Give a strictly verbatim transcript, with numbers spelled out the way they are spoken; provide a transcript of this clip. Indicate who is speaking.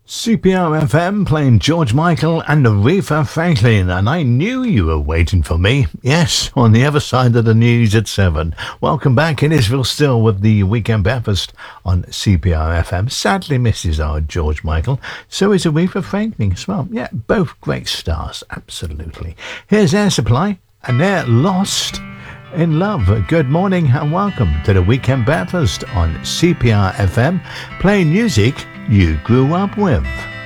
Speaker 1: C P R F M playing George Michael and Aretha Franklin, and I knew you were waiting for me. Yes, on the other side of the news at seven. Welcome back, in Israel still with the Weekend Breakfast on C P R F M. Sadly misses our George Michael, so is Aretha Franklin as well. Yeah, both great stars, absolutely. Here's Air Supply, and they're Lost in Love. Good morning and welcome to the Weekend Breakfast on C P R F M, playing music you grew up with.